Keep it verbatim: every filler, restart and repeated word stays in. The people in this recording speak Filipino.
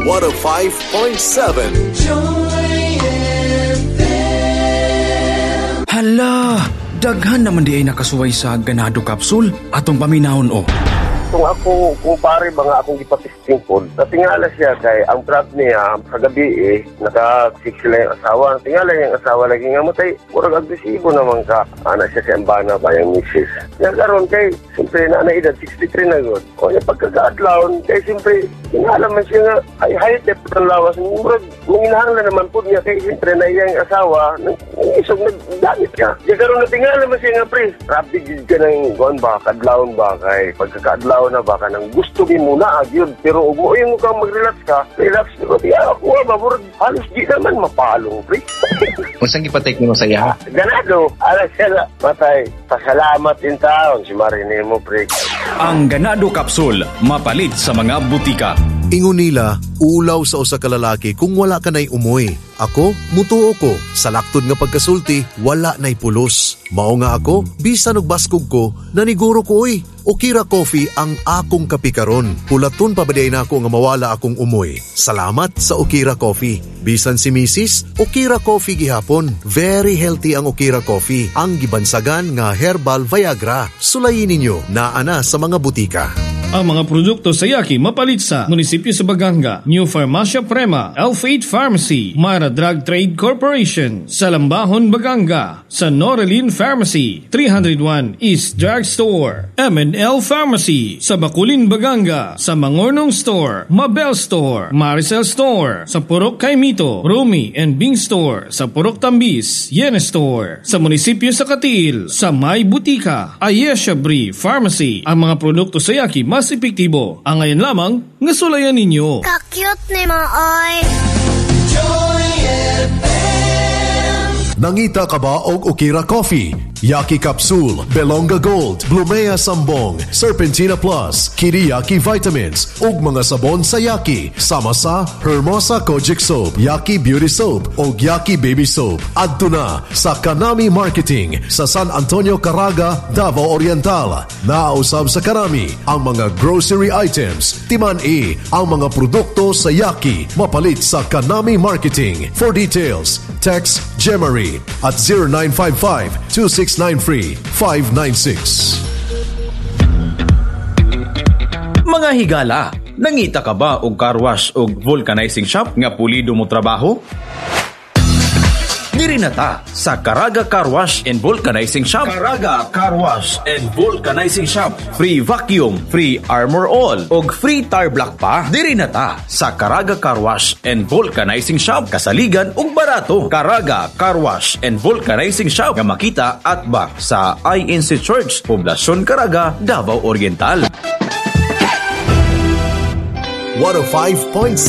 one oh five point seven. Hala, daghan naman di ay nakasuway sa ganado capsule atong paminahon o. Kung ako, kung pare ba nga akong ipatisting po, natingala siya kay ang trap niya sa gabi eh, naka-six sila yung asawa. Natingala yung asawa lagi nga matay, kurang agresibo naman ka. Anak siya sa embana ba yung misis. Yan karon kay, siyempre na na edad, sixty-three na good. O yung pagkakaadlawon, kay siyempre, tingala man siya nga, ay high-tep ng lawas. Murag, manginahanglan naman po niya kay siyempre na iyang asawa, nang isog nagdamit ka. Yan karon natingala man siya nga, pre, rapid ka ng guan ba, kadlawon ba, kay pagkakaadlawon na baka nang gusto din muna agyod pero ug mo yung kang mag-relax ka relax ko diya ako ba murag halos di naman mapalong pre. Unsang gipatek nimo sa iya? Ganado ala sila matay pasalamat in taon si Marinemo pre. Ang ganado capsule mapalit sa mga butika. Ingon nila, ulaw sa usa ka lalaki kung wala ka nay umoy. Ako, mutuo ko. Sa laktod nga pagkasulti, wala nay pulos. Mao nga ako, bisan og baskog ko, naniguro ko oy. Okira Coffee ang akong kapikaron. Pulaton pa ba di na ako nga mawala akong umoy. Salamat sa Okira Coffee. Bisan si Missus Okira Coffee gihapon. Very healthy ang Okira Coffee. Ang gibansagan nga herbal Viagra. Sulayin ninyo na ana sa mga butika. Ang mga produkto sa Yaki mapalit sa Munisipyo sa Baganga, New Farmacia Prema, Elf eight Pharmacy, Mara Drug Trade Corporation, sa Lambahon, Baganga, sa Norelin Pharmacy, three oh one East Drug Store, M and L Pharmacy, sa Bakulin, Baganga, sa Mangornong Store, Mabel Store, Maricel Store, sa Purok Kaimito, Rumi and Bing Store, sa Purok Tambis, Yene Store, sa Munisipyo sa Katil, sa May Butika, Ayesha Brie Pharmacy. Ang mga produkto sa Yaki mas epektibo. Ang ngayon lamang, ngasulayan ninyo. Ka-cute ni Maoy. Nangita ka ba og Okira Coffee? Yaki Capsule, Belonga Gold, Blumea Sambong, Serpentina Plus, Kiriyaki Vitamins, ug mga sabon sa Yaki, sama sa Hermosa Kojic Soap, Yaki Beauty Soap, ug Yaki Baby Soap. Adto na sa Kanami Marketing sa San Antonio, Caraga, Davao Oriental. Naausab sa Kanami ang mga grocery items, timan-i ang mga produkto sa Yaki, mapalit sa Kanami Marketing. For details, text Gemary at zero nine five five, two six nine three, five nine six. Mga higala, nangita ka ba og car wash og vulcanizing shop nga pulido mo trabaho? Diri na ta sa Caraga Car Wash and Vulcanizing Shop. Caraga Car Wash and Vulcanizing Shop. Free vacuum, free armor all, og free tire block pa. Diri na ta sa Caraga Car Wash and Vulcanizing Shop. Kasaligan ug barato. Caraga Car Wash and Vulcanizing Shop nga makita at back sa I N C Church, Poblasyon Caraga, Davao Oriental. one oh five point